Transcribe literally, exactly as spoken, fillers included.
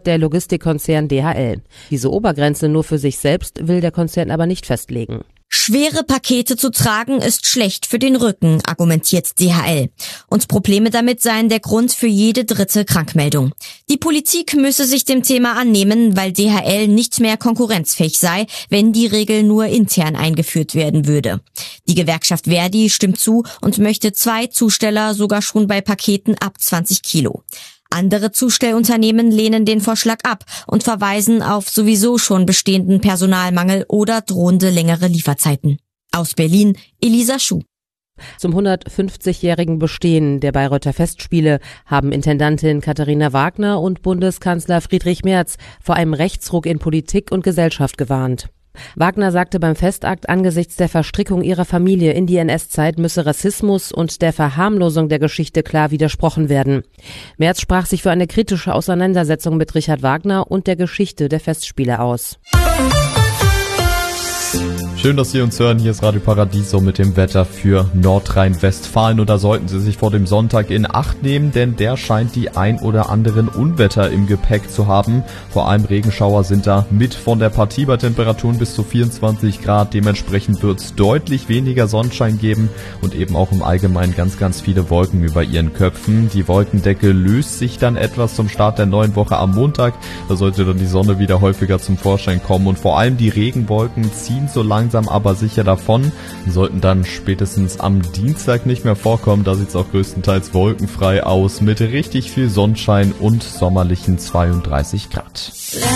der Logistikkonzern D H L. Diese Obergrenze nur für sich selbst will der Konzern aber nicht festlegen. Schwere Pakete zu tragen ist schlecht für den Rücken, argumentiert D H L. Und Probleme damit seien der Grund für jede dritte Krankmeldung. Die Politik müsse sich dem Thema annehmen, weil D H L nicht mehr konkurrenzfähig sei, wenn die Regel nur intern eingeführt werden würde. Die Gewerkschaft Verdi stimmt zu und möchte zwei Zusteller sogar schon bei Paketen ab zwanzig Kilo. Andere Zustellunternehmen lehnen den Vorschlag ab und verweisen auf sowieso schon bestehenden Personalmangel oder drohende längere Lieferzeiten. Aus Berlin, Elisa Schuh. Zum hundertfünfzigjährigen Bestehen der Bayreuther Festspiele haben Intendantin Katharina Wagner und Bundeskanzler Friedrich Merz vor einem Rechtsruck in Politik und Gesellschaft gewarnt. Wagner sagte beim Festakt, angesichts der Verstrickung ihrer Familie in die N S-Zeit müsse Rassismus und der Verharmlosung der Geschichte klar widersprochen werden. Merz sprach sich für eine kritische Auseinandersetzung mit Richard Wagner und der Geschichte der Festspiele aus. Schön, dass Sie uns hören. Hier ist Radio Paradiso mit dem Wetter für Nordrhein-Westfalen. Und da sollten Sie sich vor dem Sonntag in Acht nehmen, denn der scheint die ein oder anderen Unwetter im Gepäck zu haben. Vor allem Regenschauer sind da mit von der Partie bei Temperaturen bis zu vierundzwanzig Grad. Dementsprechend wird es deutlich weniger Sonnenschein geben und eben auch im Allgemeinen ganz, ganz viele Wolken über Ihren Köpfen. Die Wolkendecke löst sich dann etwas zum Start der neuen Woche am Montag. Da sollte dann die Sonne wieder häufiger zum Vorschein kommen und vor allem die Regenwolken ziehen so langsam aber sicher davon, sollten dann spätestens am Dienstag nicht mehr vorkommen. Da sieht es auch größtenteils wolkenfrei aus mit richtig viel Sonnenschein und sommerlichen zweiunddreißig Grad.